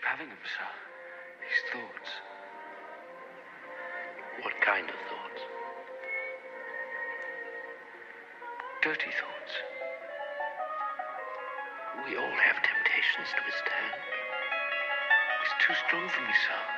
having them, sir. These thoughts. What kind of thoughts? Dirty thoughts. We all have temptations to withstand. It's too strong for me, sir.